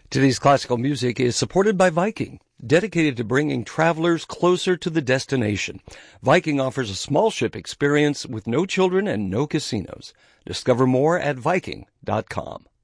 Today's classical music is supported by Viking, dedicated to bringing travelers closer to the destination. Viking offers a small ship experience with no children and no casinos. Discover more at Viking.com.